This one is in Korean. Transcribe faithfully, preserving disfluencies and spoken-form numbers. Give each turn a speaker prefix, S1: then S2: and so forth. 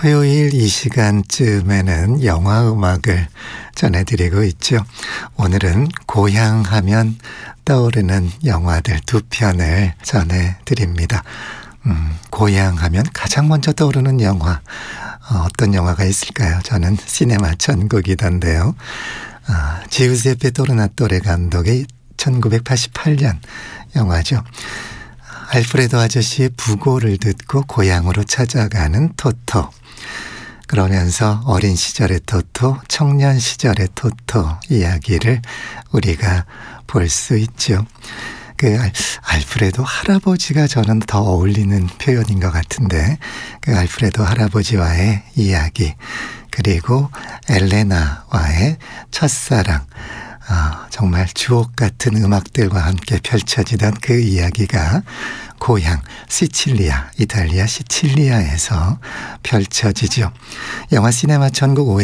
S1: 토요일 이 시간쯤에는 영화 음악을 전해드리고 있죠. 오늘은 고향하면 떠오르는 영화들 두 편을 전해드립니다. 음, 고향하면 가장 먼저 떠오르는 영화, 어, 어떤 영화가 있을까요? 저는 시네마 천국이던데요. 어, 지우세페 토르나토레 감독의 천구백팔십팔 년 영화죠. 알프레도 아저씨의 부고를 듣고 고향으로 찾아가는 토토. 그러면서 어린 시절의 토토, 청년 시절의 토토 이야기를 우리가 볼 수 있죠. 그 알프레도 할아버지가 저는 더 어울리는 표현인 것 같은데, 그 알프레도 할아버지와의 이야기, 그리고 엘레나와의 첫사랑, 아, 정말 주옥 같은 음악들과 함께 펼쳐지던 그 이야기가 고향 시칠리아, 이탈리아 시칠리아에서 펼쳐지죠. 영화 시네마 천국